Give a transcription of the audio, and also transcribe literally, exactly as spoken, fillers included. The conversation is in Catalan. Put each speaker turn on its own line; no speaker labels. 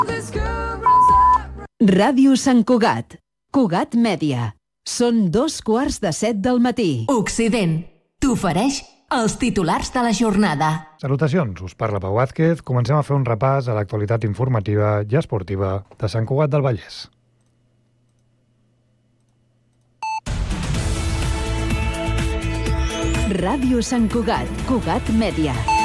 Ràdio Sant Cugat. Cugat Mèdia. Són dos quarts de set del matí.
Occident t'ofereix els titulars de la jornada.
Salutacions, us parla Pau Vázquez. Comencem a fer un repàs a l'actualitat informativa i esportiva de Sant Cugat del Vallès.
Ràdio Sant Cugat. Cugat Mèdia.